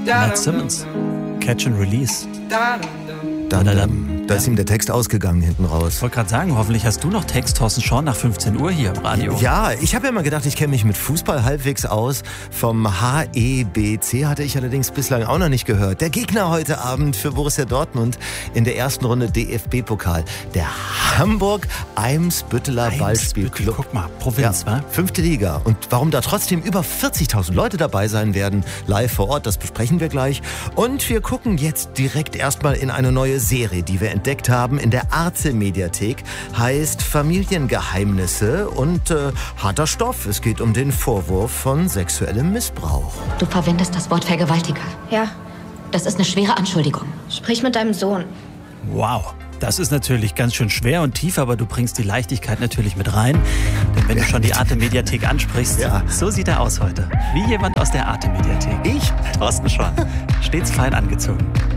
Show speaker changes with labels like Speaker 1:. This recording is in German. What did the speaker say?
Speaker 1: Matt Simmons. Catch and Release.
Speaker 2: Da ist ihm der Text ausgegangen hinten raus.
Speaker 1: Ich wollte gerade sagen, hoffentlich hast du noch Text, Thorsten Schorn, nach 15 Uhr hier im Radio.
Speaker 2: Ja, ich habe ja mal gedacht, ich kenne mich mit Fußball halbwegs aus. Vom HEBC hatte ich allerdings bislang auch noch nicht gehört. Der Gegner heute Abend für Borussia Dortmund in der ersten Runde DFB-Pokal. Der Hamburg-Eimsbütteler Ballspielclub.
Speaker 1: Guck mal, Provinz,
Speaker 2: ja,
Speaker 1: wa?
Speaker 2: 5. Liga. Und warum da trotzdem über 40.000 Leute dabei sein werden, live vor Ort, das besprechen wir gleich. Und wir gucken jetzt direkt erstmal in eine neue Serie, die wir entdeckt haben in der Arte-Mediathek, heißt Familiengeheimnisse und harter Stoff. Es geht um den Vorwurf von sexuellem Missbrauch.
Speaker 3: Du verwendest das Wort Vergewaltiger.
Speaker 4: Ja,
Speaker 3: Das ist eine schwere Anschuldigung.
Speaker 4: sprich mit deinem Sohn.
Speaker 1: Wow. Das ist natürlich ganz schön schwer und tief, aber du bringst die Leichtigkeit natürlich mit rein. Denn wenn du schon die Arte-Mediathek ansprichst, so sieht er aus heute. Wie jemand aus der Arte-Mediathek.
Speaker 2: Ich?
Speaker 1: Thorsten Schorn. Stets fein angezogen.